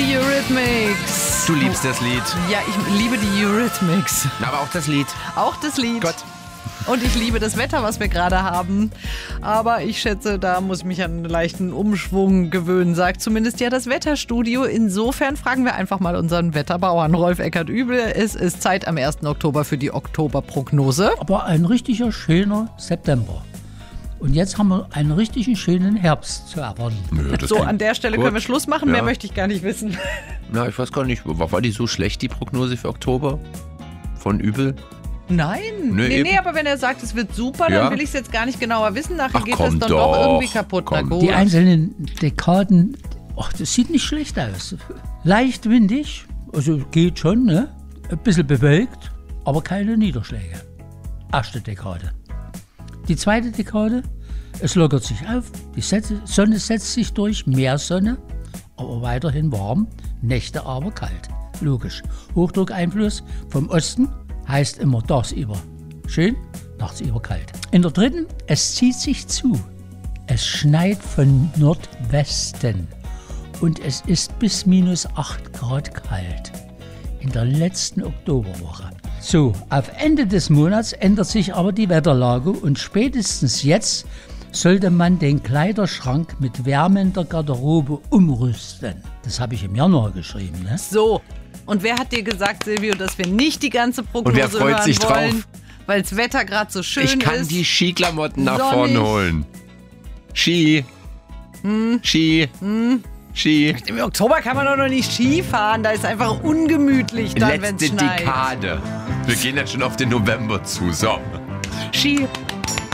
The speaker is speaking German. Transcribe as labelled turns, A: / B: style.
A: Die Eurythmics.
B: Du liebst das Lied.
A: Ja, ich liebe die Eurythmics.
B: Aber auch das Lied.
A: Auch das Lied.
B: Gott.
A: Und ich liebe das Wetter, was wir gerade haben. Aber ich schätze, da muss ich mich an einen leichten Umschwung gewöhnen, sagt zumindest ja das Wetterstudio. Insofern fragen wir einfach mal unseren Wetterbauern Rolf Eckert-Übel. Es ist Zeit am 1. Oktober für die Oktoberprognose.
C: Aber ein richtiger schöner September. Und jetzt haben wir einen richtigen schönen Herbst zu erwarten.
B: Nö, das
A: So,
B: klingt
A: an der Stelle
B: gut.
A: können wir Schluss machen.
B: Ja.
A: Mehr möchte ich gar nicht wissen.
B: Na, ich weiß gar nicht. War die so schlecht, die Prognose für Oktober? Von Übel?
A: Nein,
B: Nee,
A: nee, aber wenn er sagt, es wird super,
B: Ja.
A: dann will ich es jetzt gar nicht genauer wissen. Nachher
B: Ach,
A: geht
B: komm
A: das dann doch
B: doch,
A: irgendwie kaputt. Na
B: komm.
A: gut.
C: Die einzelnen Dekaden, ach, das sieht nicht schlecht aus. Leicht windig, also geht schon, ne? Ein bisschen bewölkt, aber keine Niederschläge. Erste Dekade. Die zweite Dekade, es lockert sich auf, die Sonne setzt sich durch, mehr Sonne, aber weiterhin warm, Nächte aber kalt. Logisch. Hochdruckeinfluss vom Osten heißt immer tagsüber schön, nachtsüber kalt. In der dritten, es zieht sich zu. Es schneit von Nordwesten und es ist bis minus 8 Grad kalt. In der letzten Oktoberwoche. So, auf Ende des Monats ändert sich aber die Wetterlage und spätestens jetzt sollte man den Kleiderschrank mit wärmender Garderobe umrüsten. Das habe ich im Januar geschrieben, ne?
A: So, und wer hat dir gesagt, Silvio, dass wir nicht die ganze Prognose
B: wer freut
A: hören
B: sich drauf?
A: wollen, weil das Wetter gerade so schön
B: Ich kann
A: ist?
B: die Skiklamotten nach
A: sonnig.
B: vorne holen. Ski. Ski. Ski.
A: Im Oktober kann man doch noch nicht Ski fahren, da ist einfach ungemütlich dann, wenn es
B: Letzte
A: schneit.
B: Dekade. Wir gehen jetzt schon auf den November zu. So. Ski.